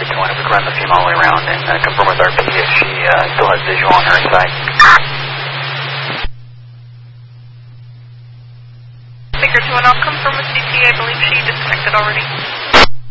connected to one. If we could run the female all the way around and confirm with RP if she still has visual on her side. Figure 2, and I'll confirm with CTA. I believe she disconnected already.